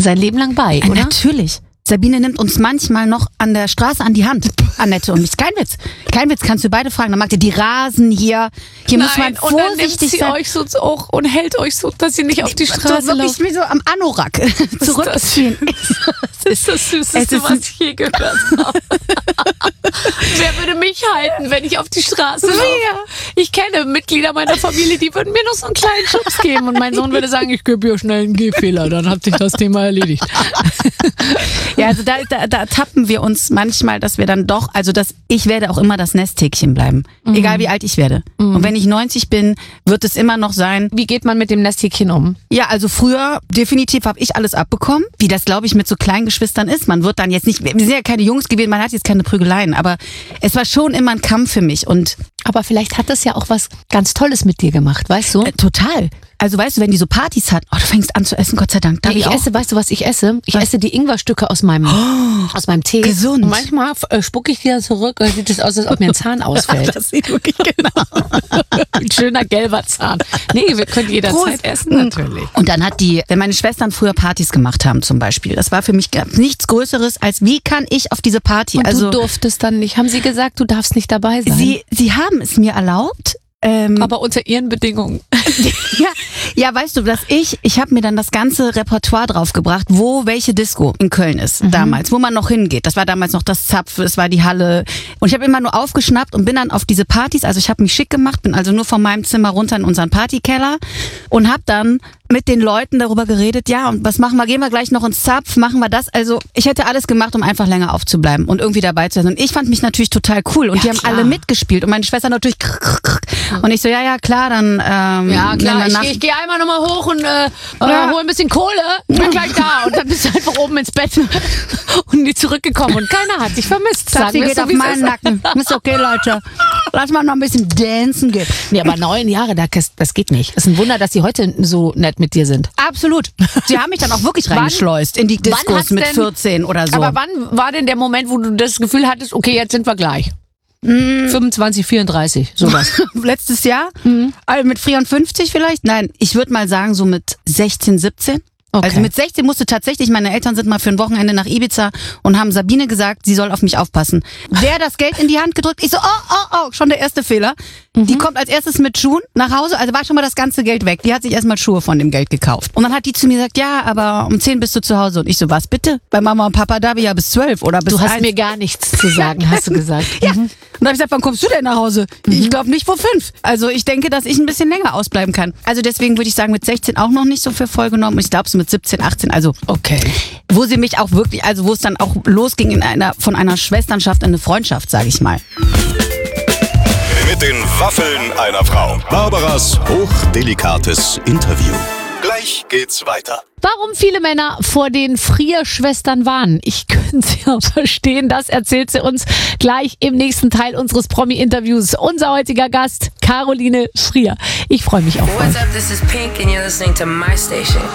sein Leben lang bei, oder? Natürlich. Sabine nimmt uns manchmal noch an der Straße an die Hand, Annette und mich. Kein Witz. Kein Witz, kannst du beide fragen. Dann macht ihr die Rasen hier. Hier muss man vorsichtig und dann nimmt sie sein. euch so auch und hält euch so, dass ihr nicht auf die Straße wirklich lauft. wie so am Anorak zurückziehen. Das ist das Süßeste, was ich je gehört habe. Wer würde mich halten, wenn ich auf die Straße laufe? Ich kenne Mitglieder meiner Familie, die würden mir noch so einen kleinen Schubs geben und mein Sohn würde sagen, ich gebe hier schnell einen Gehfehler, dann hat sich das Thema erledigt. Ja, also da tappen wir uns manchmal, dass wir dann doch, also ich werde auch immer das Nesthäkchen bleiben. Egal wie alt ich werde. Und wenn ich 90 bin, wird es immer noch sein. Wie geht man mit dem Nesthäkchen um? Ja, also früher definitiv habe ich alles abbekommen, wie das, glaube ich, mit so kleinen Geschwistern ist. Man wird dann jetzt nicht, wir sind ja keine Jungs gewesen, man hat jetzt keine Prügeleien, aber es war schon immer ein Kampf für mich. Aber vielleicht hat das ja auch was ganz Tolles mit dir gemacht, weißt du? Total. Also weißt du, wenn die so Partys hat, du fängst an zu essen, Gott sei Dank. Ich esse, weißt du, was ich esse? Ich esse die Ingwerstücke aus meinem Tee. Gesund. Und manchmal spucke ich die dann zurück und sieht es aus, als ob mir ein Zahn ausfällt. Das sieht wirklich genau. Ein schöner gelber Zahn. Nee, wir können jederzeit essen, natürlich. Und dann wenn meine Schwestern früher Partys gemacht haben zum Beispiel, das war für mich nichts Größeres als, wie kann ich auf diese Party? Und du durftest dann nicht. Haben sie gesagt, du darfst nicht dabei sein? Sie haben es mir erlaubt. Aber unter ihren Bedingungen. Ja, weißt du, dass ich habe mir dann das ganze Repertoire draufgebracht, wo welche Disco in Köln ist damals, wo man noch hingeht. Das war damals noch das Zapf, es war die Halle. Und ich habe immer nur aufgeschnappt und bin dann auf diese Partys, also ich habe mich schick gemacht, bin also nur von meinem Zimmer runter in unseren Partykeller und habe dann mit den Leuten darüber geredet, ja, und was machen wir? Gehen wir gleich noch ins Zapf? Machen wir das? Also ich hätte alles gemacht, um einfach länger aufzubleiben und irgendwie dabei zu sein. Und ich fand mich natürlich total cool und die haben alle mitgespielt und meine Schwester natürlich und ich so, ja, klar, dann ja, klar, ich gehe einmal nochmal hoch und hol ein bisschen Kohle, bin gleich da. Und dann bist du einfach oben ins Bett und nie zurückgekommen und keiner hat dich vermisst. Taxi geht auf meinen Nacken. Ist okay, Leute. Lass mal noch ein bisschen dancen gehen. Nee, aber 9 Jahre, das geht nicht. Es ist ein Wunder, dass sie heute so nett mit dir sind. Absolut. Sie haben mich dann auch wirklich reingeschleust in die Diskos mit 14 oder so. Aber wann war denn der Moment, wo du das Gefühl hattest, okay, jetzt sind wir gleich? 25, 34, sowas. Letztes Jahr? Also mit 54 vielleicht? Nein, ich würde mal sagen so mit 16, 17. Okay. Also mit 16 musste tatsächlich, meine Eltern sind mal für ein Wochenende nach Ibiza und haben Sabine gesagt, sie soll auf mich aufpassen. Der das Geld in die Hand gedrückt, ich so, oh, schon der erste Fehler. Die kommt als erstes mit Schuhen nach Hause, also war schon mal das ganze Geld weg. Die hat sich erstmal Schuhe von dem Geld gekauft. Und dann hat die zu mir gesagt, ja, aber um 10 bist du zu Hause. Und ich so, was bitte? Bei Mama und Papa da bin ich ja bis 12 oder bis 1. Du hast mir gar nichts zu sagen, hast du gesagt. Ja. Und dann habe ich gesagt, wann kommst du denn nach Hause? Ich glaube nicht vor 5. Also ich denke, dass ich ein bisschen länger ausbleiben kann. Also deswegen würde ich sagen, mit 16 auch noch nicht so viel vollgenommen. Ich glaube so mit 17, 18, also okay. Wo sie mich auch wirklich, also wo es dann auch losging von einer Schwesternschaft in eine Freundschaft, sage ich mal. Mit den Waffeln einer Frau. Barbaras hochdelikates Interview. Gleich geht's weiter. Warum viele Männer vor den Frierschwestern warnen? Ich könnte sie ja verstehen, das erzählt sie uns gleich im nächsten Teil unseres Promi-Interviews. Unser heutiger Gast, Caroline Frier. Ich freue mich auf euch. What's up, this is Pink and you're listening to my station.